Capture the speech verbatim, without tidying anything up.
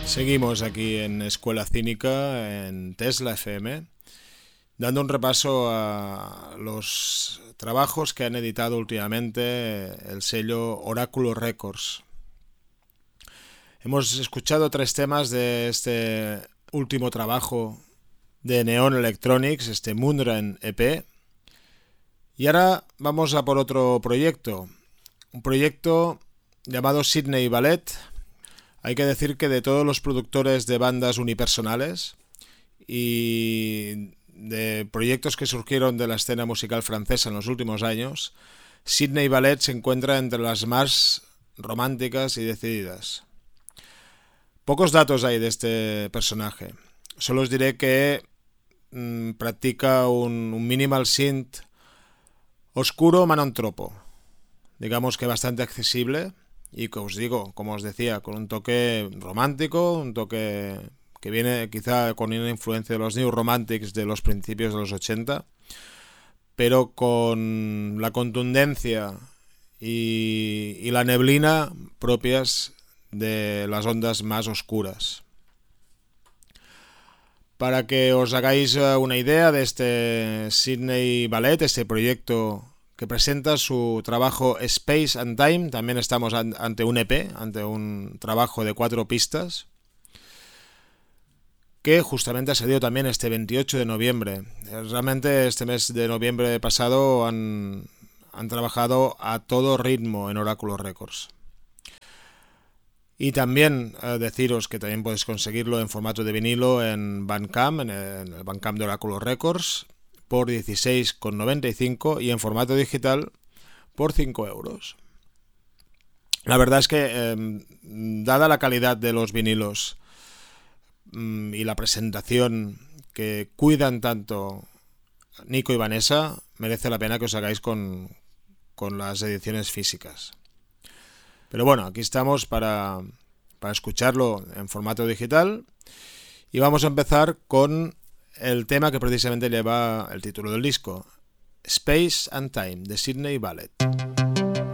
Seguimos aquí en Escuela Cínica, en Tesla F M, dando un repaso a los trabajos que han editado últimamente el sello Oráculo Records. Hemos escuchado tres temas de este último trabajo de Neon Electronics, este Mundren E P, y ahora vamos a por otro proyecto, un proyecto llamado Sydney Ballet. Hay que decir que de todos los productores de bandas unipersonales y de proyectos que surgieron de la escena musical francesa en los últimos años, Sydney Ballet se encuentra entre las más románticas y decididas. Pocos datos hay de este personaje. Solo os diré que mmm, practica un, un minimal synth oscuro manontropo, digamos que bastante accesible. Y que os digo, como os decía, con un toque romántico, un toque que viene quizá con una influencia de los New Romantics de los principios de los ochenta, pero con la contundencia y, y la neblina propias de las ondas más oscuras. Para que os hagáis una idea de este Sydney Ballet, este proyecto que presenta su trabajo Space and Time, también estamos ante un E P, ante un trabajo de cuatro pistas, que justamente ha salido también este veintiocho de noviembre. Realmente este mes de noviembre pasado han, han trabajado a todo ritmo en Oráculo Records. Y también eh, deciros que también podéis conseguirlo en formato de vinilo en Bandcamp, en el, en el Bandcamp de Oráculo Records, por dieciséis con noventa y cinco y en formato digital por cinco euros. La verdad es que, eh, dada la calidad de los vinilos mm, y la presentación que cuidan tanto Nico y Vanessa, merece la pena que os hagáis con, con las ediciones físicas. Pero bueno, aquí estamos para, para escucharlo en formato digital y vamos a empezar con el tema que precisamente lleva el título del disco, Space and Time, de Sydney Ballet.